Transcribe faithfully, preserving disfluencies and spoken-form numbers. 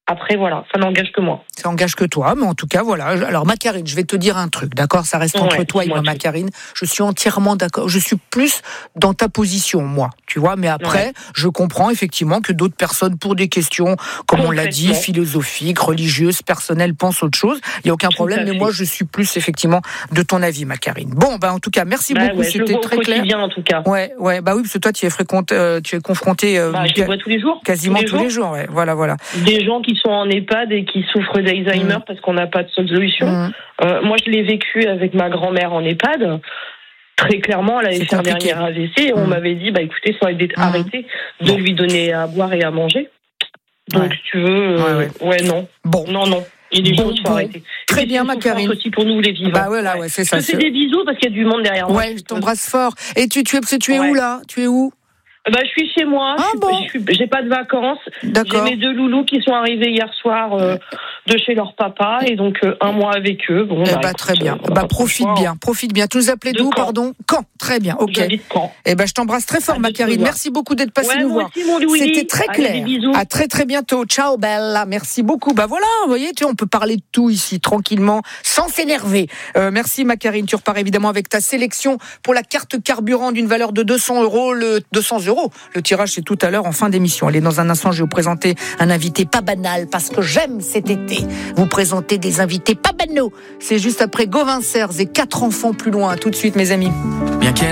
Après, voilà, ça n'engage que moi. Ça engage que toi, mais en tout cas, voilà. Alors, Macarine, je vais te dire un truc, d'accord ? Ça reste entre Ouais, toi et moi, dis-moi Macarine. Je suis entièrement d'accord. Je suis plus dans ta position, moi, tu vois. Mais après, Ouais. je comprends effectivement que d'autres personnes, pour des questions, comme on l'a dit, Complètement. philosophiques, religieuses, personnelles, pensent autre chose. Il n'y a aucun Tout problème, à mais fait. moi, je suis plus effectivement de ton avis, Macarine. Bon, ben, en tout cas, merci Bah beaucoup. ouais, je le C'était vois au très clair. quotidien, en tout cas. Ouais, ouais, bah oui, parce que toi, tu es fréquente, euh, tu es confronté euh, Bah, je les vois tous les jours. quasiment tous les, jours. jours. Ouais, voilà, voilà. Des gens qui sont en EHPAD et qui souffrent d'Alzheimer Mmh. parce qu'on n'a pas de solution. Mmh. Euh, moi, je l'ai vécu avec ma grand-mère en EHPAD. Très clairement, elle avait C'est fait un compliqué. dernier A V C et on Mmh. m'avait dit, bah écoutez, ça aurait été Mmh. arrêté de Bon. lui donner à boire et à manger. Donc, Ouais. si tu veux, euh, Ouais, ouais, non. Bon. Non, non. Et les Bon, choses faut bon. arrêter. Très Et bien, c'est une Macarine. souffrance aussi pour nous, les vivants. Bah voilà, ouais, c'est ça. Je te fais c'est- des bisous parce qu'il y a du monde derrière moi. Ouais, je t'embrasse fort. Et tu, tu es, tu es Ouais. où là ? Tu es où ? Bah, je suis chez moi, Ah je suis, bon. je suis- j'ai pas de vacances. J'ai D'accord. mes deux loulous qui sont arrivés hier soir euh, de chez leur papa et donc euh, un mois avec eux. Bon, Eh bah, bah, écoute, très bien. euh, on a Bah pas profite trop le choix. bien, profite bien. Tu nous appelais De d'où, Caen. pardon ? Caen. Très bien. Ok. J'habite Caen. Eh ben, je t'embrasse très fort, À Macarine. bientôt. Merci beaucoup d'être passé Ouais, nous moi voir. aussi, mon Louis. C'était très Allez, clair. des bisous. À très très bientôt. Ciao, Bella. Merci beaucoup. Bah voilà, vous voyez, tu vois, on peut parler de tout ici tranquillement, sans s'énerver. Euh, merci, Macarine. Tu repars évidemment avec ta sélection pour la carte carburant d'une valeur de deux cents euros. Le deux cents euros. Le tirage c'est tout à l'heure en fin d'émission. Allez, dans un instant, je vais vous présenter un invité pas banal parce que j'aime cet été. Vous présenter des invités pas banaux. C'est juste après Gauvin Serres et quatre enfants plus loin. Tout de suite, mes amis. Bien qu'elle